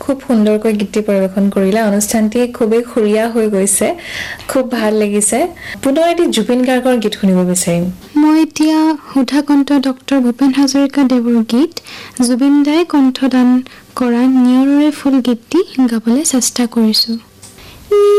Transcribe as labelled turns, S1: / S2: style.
S1: খুব সুন্দৰকৈ গীতটি পৰিৱেশন কৰিলা অনুষ্ঠানটি খুবেই খুৰিয়া হৈ গৈছে খুব ভাল লাগিছে পুনৰ এটি জুবিন গাৰ্গৰ গীত শুনিব বিচাৰিম
S2: মই এতিয়া সুধাকণ্ঠ ডক্টৰ ভূপেন হাজৰিকা দেৱৰ গীত জুবিন দাই কণ্ঠদান কৰা নিয়ৰৰে ফুল গীতটি গাবলৈ চেষ্টা কৰিছো